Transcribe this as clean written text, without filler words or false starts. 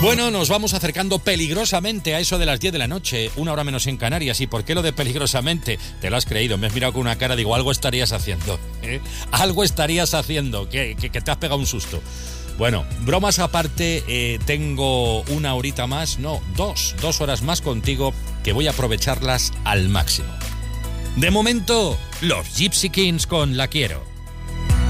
Bueno, nos vamos acercando peligrosamente a eso de las 10 de la noche, una hora menos en Canarias. ¿Y por qué lo de peligrosamente? Te lo has creído, me has mirado con una cara, digo, algo estarías haciendo, ¿eh? Algo estarías haciendo, que te has pegado un susto. Bueno, bromas aparte, tengo una horita más, no, dos horas más contigo, que voy a aprovecharlas al máximo. De momento, los Gypsy Kings con La Quiero.